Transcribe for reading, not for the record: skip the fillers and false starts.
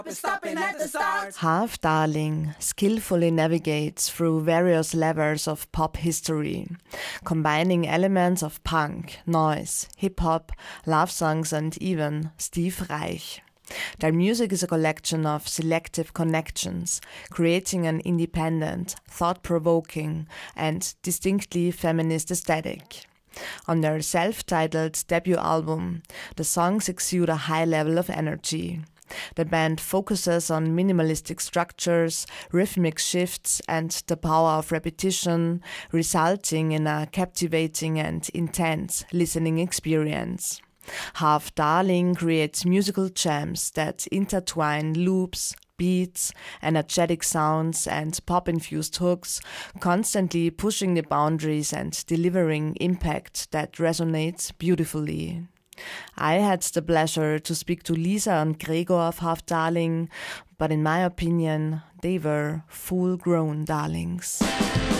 stopping at the start. Half Darling skillfully navigates through various levels of pop history, combining elements of punk, noise, hip-hop, love songs and even Steve Reich. Their music is a collection of selective connections, creating an independent, thought-provoking and distinctly feminist aesthetic. On their self-titled debut album, the songs exude a high level of energy. The band focuses on minimalistic structures, rhythmic shifts, and the power of repetition, resulting in a captivating and intense listening experience. Half Darling creates musical gems that intertwine loops, beats, energetic sounds, and pop-infused hooks, constantly pushing the boundaries and delivering impact that resonates beautifully. I had the pleasure to speak to Lisa and Gregor of Half Darling, but in my opinion, they were full-grown darlings.